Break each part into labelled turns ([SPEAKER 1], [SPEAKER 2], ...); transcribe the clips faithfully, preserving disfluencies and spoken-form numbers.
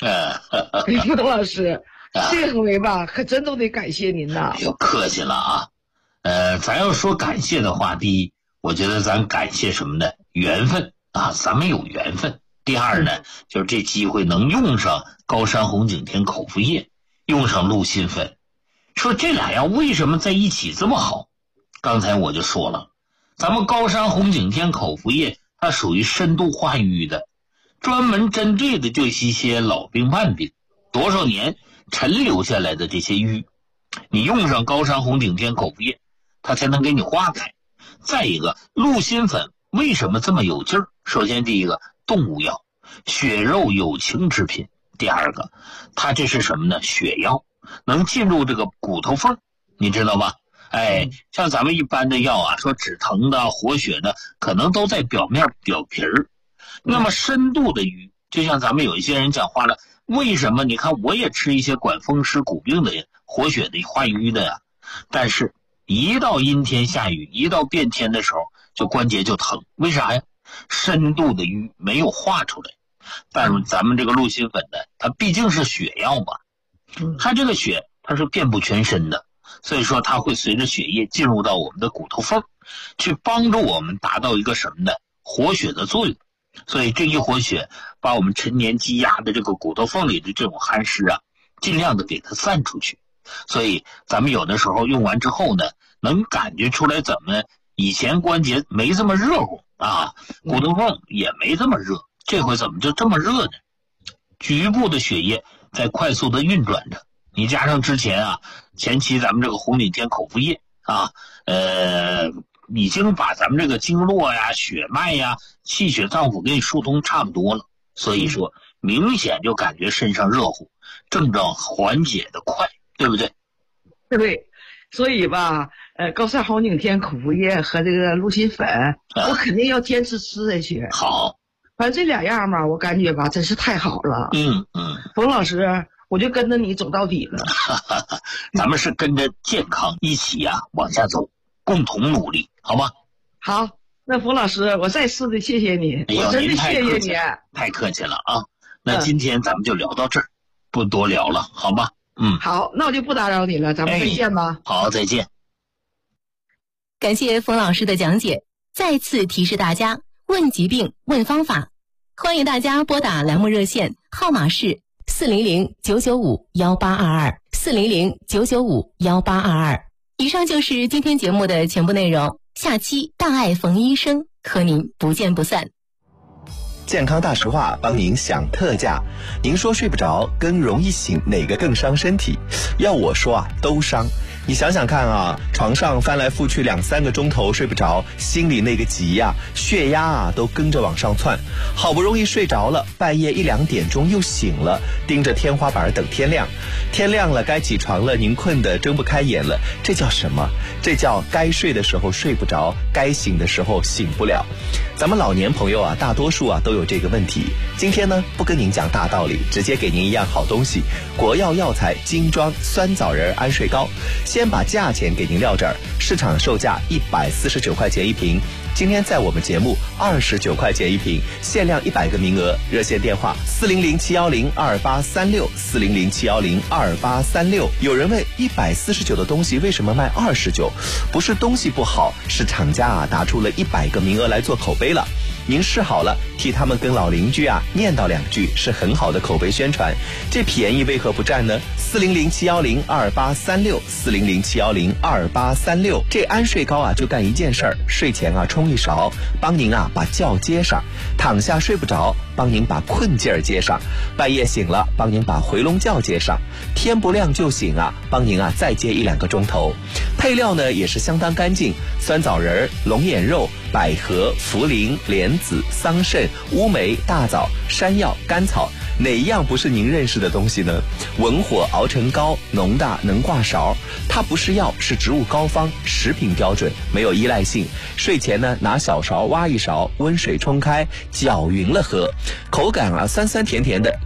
[SPEAKER 1] 嗯，
[SPEAKER 2] 冯老师，这回吧，可真都得感谢您呐。
[SPEAKER 1] 哎呦，客气了啊。呃，咱要说感谢的话，第一，我觉得咱感谢什么呢？缘分啊，咱们有缘分。第二呢，就是这机会能用上高山红景天口服液，用上鹿心粉。说这俩药为什么在一起这么好？刚才我就说了，咱们高山红景天口服液它属于深度化瘀的，专门针对的就是一些老病慢病，多少年陈留下来的这些瘀，你用上高山红景天口服液，它才能给你化开。再一个，鹿心粉为什么这么有劲儿？首先第一个，动物药，血肉有情之品。第二个，它这是什么呢？血药，能进入这个骨头缝，你知道吧？哎，像咱们一般的药啊，说止疼的、活血的，可能都在表面表皮儿。那么深度的瘀，就像咱们有一些人讲话了，为什么你看我也吃一些管风湿骨病的活血的化瘀的呀，但是一到阴天下雨，一到变天的时候，就关节就疼，为啥呀？深度的瘀没有化出来。但是咱们这个鹿心粉呢，它毕竟是血药嘛，它这个血它是遍布全身的，所以说它会随着血液进入到我们的骨头缝，去帮助我们达到一个什么呢？活血的作用。所以这一活血，把我们陈年积压的这个骨头缝里的这种寒湿啊，尽量的给它散出去。所以咱们有的时候用完之后呢，能感觉出来怎么以前关节没这么热乎啊，骨头缝也没这么热，这回怎么就这么热呢？局部的血液在快速的运转着，你加上之前啊，前期咱们这个红景天口服液啊，呃，已经把咱们这个经络呀、血脉呀、气血脏腑给你疏通差不多了，所以说明显就感觉身上热乎，症状缓解的快，对不对？
[SPEAKER 2] 对，所以吧，呃，高山红景天口服液和这个鹿心粉，啊、我肯定要坚持吃下去。
[SPEAKER 1] 好，
[SPEAKER 2] 反正这两样嘛，我感觉吧，真是太好了。
[SPEAKER 1] 嗯嗯，
[SPEAKER 2] 冯老师，我就跟着你走到底了。
[SPEAKER 1] 咱们是跟着健康一起呀、啊、往下走，共同努力，好吗？
[SPEAKER 2] 好，那冯老师，我再次的谢谢你，
[SPEAKER 1] 哎、
[SPEAKER 2] 我真的谢谢你，
[SPEAKER 1] 太客气了啊！那今天咱们就聊到这儿，嗯、不多聊了，好吗？嗯，
[SPEAKER 2] 好，那我就不打扰你了，咱们再见吧。
[SPEAKER 1] 哎、好，再见。
[SPEAKER 3] 感谢冯老师的讲解，再次提示大家，问疾病，问方法，欢迎大家拨打栏目热线，号码是四零零九九五幺八二二四零零九九五幺八二二。以上就是今天节目的全部内容，下期大爱冯医生和您不见不散。
[SPEAKER 4] 健康大实话帮您享特价。您说睡不着跟容易醒哪个更伤身体？要我说啊，都伤。你想想看啊，床上翻来覆去两三个钟头睡不着，心里那个急呀、啊，血压啊都跟着往上窜。好不容易睡着了，半夜一两点钟又醒了，盯着天花板等天亮。天亮了该起床了，您困得睁不开眼了，这叫什么？这叫该睡的时候睡不着，该醒的时候醒不了。咱们老年朋友啊，大多数啊都有这个问题。今天呢，不跟您讲大道理，直接给您一样好东西——国药药材精装酸枣仁安睡膏。先把价钱给您撂这儿，市场售价一百四十九块钱一瓶，今天在我们节目二十九块钱一瓶，限量一百个名额。热线电话四零零七幺零二八三六四零零七幺零二八三六。有人问，一百四十九的东西为什么卖二十九？不是东西不好，是厂家啊拿出了一百个名额来做口碑了。您试好了，替他们跟老邻居啊念叨两句，是很好的口碑宣传。这便宜为何不占呢？四零零七幺零二八三六四零零七幺零二八三六。这安睡膏啊就干一件事儿，睡前啊冲一勺，帮您啊把觉接上，躺下睡不着，帮您把困劲儿接上，半夜醒了帮您把回笼觉接上，天不亮就醒啊，帮您啊再接一两个钟头。配料呢也是相当干净，酸枣仁、龙眼肉、百合、茯苓、莲子、桑葚、乌梅、大枣、山药、甘草，哪一样不是您认识的东西呢？文火熬成膏，浓大能挂勺。它不是药，是植物膏方，食品标准，没有依赖性。睡前呢，拿小勺挖一勺，温水冲开，搅匀了喝。口感啊，酸酸甜甜的，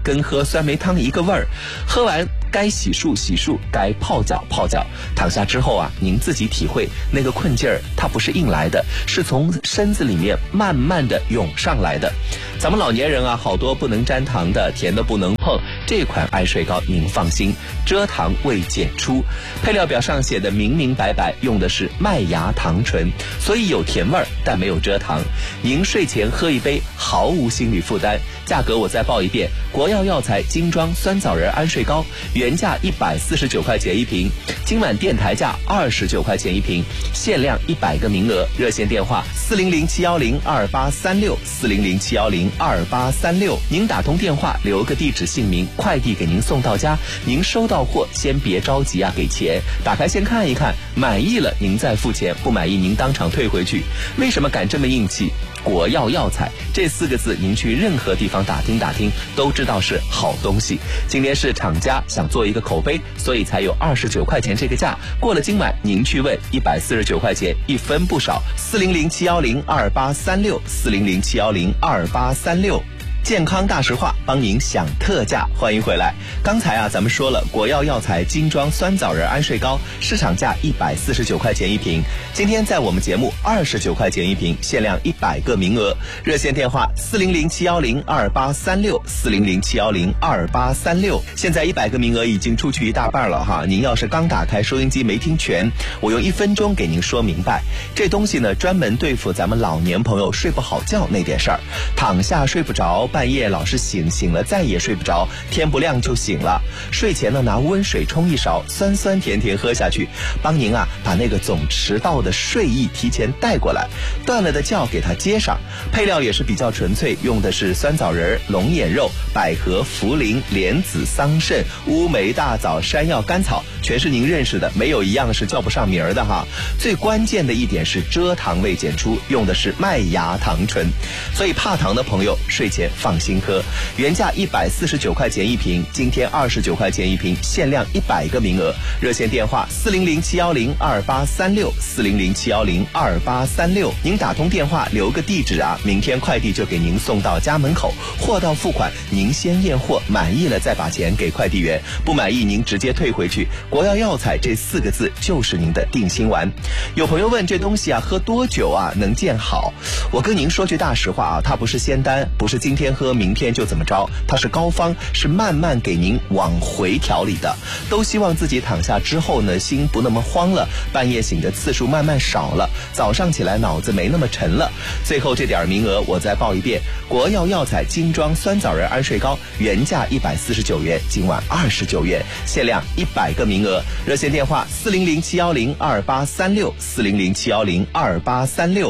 [SPEAKER 4] 跟喝酸梅汤一个味儿。喝完该洗漱洗漱，该泡脚泡脚。躺下之后啊，您自己体会那个困劲儿，它不是硬来的，是从身子里面慢慢的涌上来的。咱们老年人啊，好多不能沾糖的，甜的不能碰。这款安睡膏您放心，蔗糖未检出，配料表上写的明明白白，用的是麦芽糖醇，所以有甜味儿，但没有蔗糖。您睡前喝一杯，毫无心理负担。价格我再报一遍，国药药材精装酸枣仁安睡膏，原价一百四十九块钱一瓶，今晚电台价二十九块钱一瓶，限量一百个名额。热线电话四零零七幺零二八三六四零零七幺零二八三六，您打通电话留个地址姓名，快递给您送到家。您收到货先别着急啊，给钱，打开先看一看，满意了您再付钱，不满意您当场退回去。为什么敢这么硬气？国药药材这四个字，您去任何地方打听打听都知道是好东西。今天是厂家想做一个口碑，所以才有二十九块钱这个价。过了今晚您去问，一百四十九块钱，一分不少。四零零七幺零二八三六四零零七幺零二八三六。健康大实话帮您享特价，欢迎回来。刚才啊，咱们说了国药药材精装酸枣仁安睡膏，市场价一百四十九块钱一瓶，今天在我们节目二十九块钱一瓶，限量一百个名额。热线电话四零零七幺零二八三六四零零七幺零二八三六。现在一百个名额已经出去一大半了哈，您要是刚打开收音机没听全，我用一分钟给您说明白。这东西呢，专门对付咱们老年朋友睡不好觉那点事儿，躺下睡不着，半夜老是醒，醒了再也睡不着，天不亮就醒了。睡前呢，拿温水冲一勺，酸酸甜甜喝下去，帮您啊把那个总迟到的睡意提前带过来，断了的觉给它接上。配料也是比较纯粹，用的是酸枣仁、龙眼肉、百合、茯苓、莲子、桑葚、乌梅、大枣、山药、甘草，全是您认识的，没有一样是叫不上名儿的哈。最关键的一点是蔗糖未检出，用的是麦芽糖醇，所以怕糖的朋友睡前放心喝。原价一百四十九块钱一瓶，今天二十九块钱一瓶，限量一百个名额。热线电话四零零七幺零二八三六四零零七幺零二八三六。您打通电话留个地址啊，明天快递就给您送到家门口。货到付款，您先验货，满意了再把钱给快递员，不满意您直接退回去。国药药材这四个字就是您的定心丸。有朋友问这东西啊，喝多久啊能见好？我跟您说句大实话啊，它不是仙丹，不是今天喝明天就怎么着，它是膏方，是慢慢给您往回调理的。都希望自己躺下之后呢，心不那么慌了，半夜醒的次数慢慢少了，早上起来脑子没那么沉了。最后这点名额我再报一遍，国药药材精装酸枣仁安睡膏，原价一百四十九元，今晚二十九元，限量一百个名额。热线电话四零零七幺零二八三六四零零七幺零二八三六。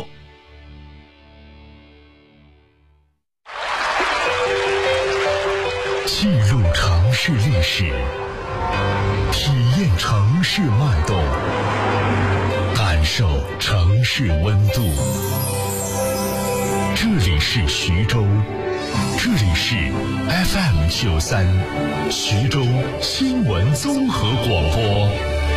[SPEAKER 5] 记录城市历史，体验城市脉动，感受城市温度。这里是徐州，这里是 F M 九三，徐州新闻综合广播。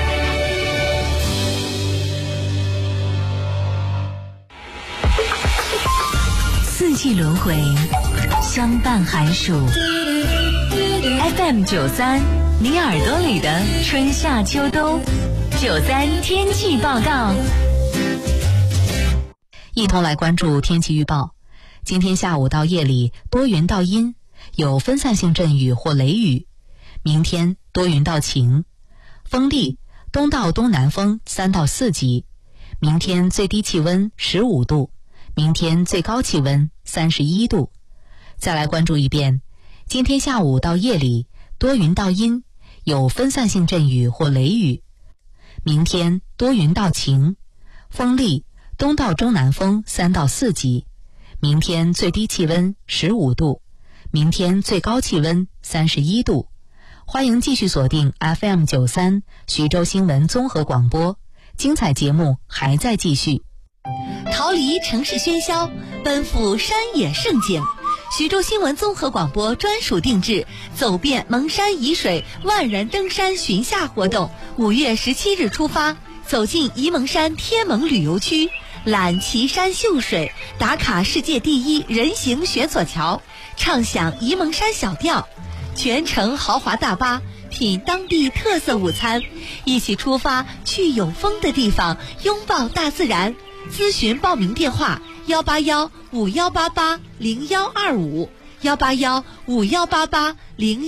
[SPEAKER 3] 四季轮回，相伴寒暑。F M 九三，你耳朵里的春夏秋冬。九三天气报告，一同来关注天气预报。今天下午到夜里多云到阴，有分散性阵雨或雷雨。明天多云到晴，风力东到东南风三到四级。明天最低气温十五度，明天最高气温三十一度。再来关注一遍，今天下午到夜里多云到阴，有分散性阵雨或雷雨。明天多云到晴，风力东到中南风三到四级。明天最低气温十五度，明天最高气温三十一度。欢迎继续锁定 F M 九三徐州新闻综合广播，精彩节目还在继续。逃离城市喧嚣，奔赴山野胜景。徐州新闻综合广播专属定制走遍蒙山沂水万人登山巡夏活动，五月十七日出发，走进沂蒙山天蒙旅游区，览奇山秀水，打卡世界第一人行悬索桥，畅享沂蒙山小调。
[SPEAKER 6] 全程豪华大巴，品当地特色午餐，一起出发去有风的地方，拥抱大自然。咨询报名电话：幺八幺五幺八八零幺二五，幺八幺五幺八八零。